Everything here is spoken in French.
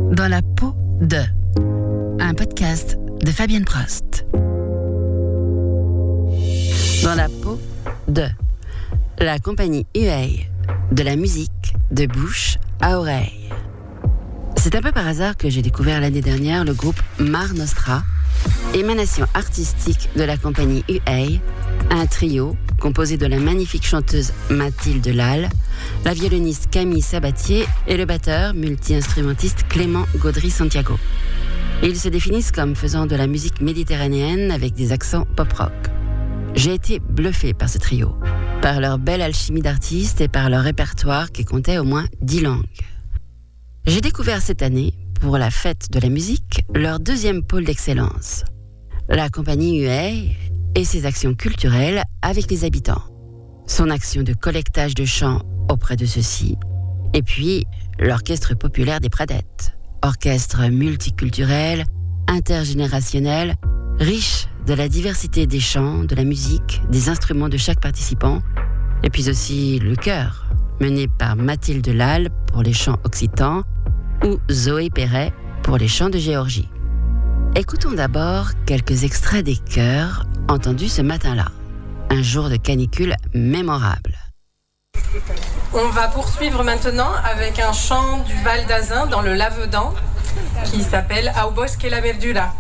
Dans la peau de, un podcast de Fabienne Prost. Dans la peau de, la compagnie UA, de la musique de bouche à oreille. C'est un peu par hasard que j'ai découvert l'année dernière le groupe Mar Nostra, émanation artistique de la compagnie UA, un trio composé de la magnifique chanteuse Mathilde Lal, la violoniste Camille Sabatier et le batteur multi-instrumentiste Clément Gaudry-Santiago. Ils se définissent comme faisant de la musique méditerranéenne avec des accents pop-rock. J'ai été bluffé par ce trio, par leur belle alchimie d'artistes et par leur répertoire qui comptait au moins 10 langues. J'ai découvert cette année, pour la fête de la musique, leur deuxième pôle d'excellence, la compagnie UA et ses actions culturelles avec les habitants. Son action de collectage de chants auprès de ceux-ci, et puis l'Orchestre populaire des Pradettes, orchestre multiculturel, intergénérationnel, riche de la diversité des chants, de la musique, des instruments de chaque participant, et puis aussi le chœur, mené par Mathilde Lal pour les chants occitans ou Zoé Perret pour les chants de Géorgie. Écoutons d'abord quelques extraits des chœurs entendus ce matin-là. Un jour de canicule mémorable. On va poursuivre maintenant avec un chant du Val d'Azun dans le Lavedan qui s'appelle Au bosque la verdura.